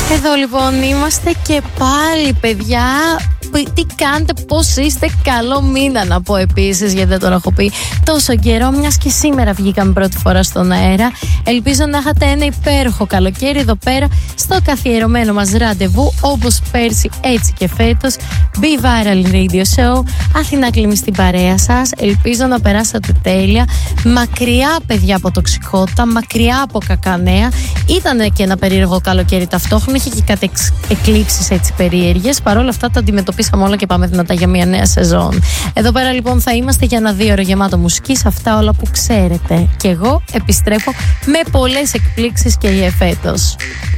Εδώ λοιπόν είμαστε και πάλι, παιδιά. Τι κάνετε, πώς είστε? Καλό μήνα να πω επίσης, γιατί δεν τον έχω πει τόσο καιρό, μιας και σήμερα βγήκαμε πρώτη φορά στον αέρα. Ελπίζω να είχατε ένα υπέροχο καλοκαίρι εδώ πέρα στο καθιερωμένο μας ραντεβού, όπως πέρσι έτσι και φέτος. Be Viral Radio Show. Αθηνά Κλίμη στην παρέα σας. Ελπίζω να περάσατε τέλεια. Μακριά, παιδιά, από τοξικότητα, μακριά από κακά νέα. Ήταν και ένα περίεργο καλοκαίρι ταυτόχρονα, είχε και κάτι εκλήψεις έτσι περίεργες. Παρ' όλα αυτά τα αντιμετωπίσαμε όλα και πάμε δυνατά για μια νέα σεζόν. Εδώ πέρα λοιπόν θα είμαστε για ένα 2 ώρο γεμάτο μουσική, σε αυτά όλα που ξέρετε. Και εγώ επιστρέφω με πολλές εκπλήξεις και για φέτος.